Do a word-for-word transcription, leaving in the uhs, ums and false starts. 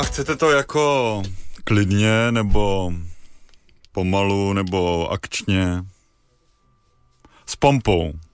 chcete to jako klidně, nebo pomalu, nebo akčně? S pompou.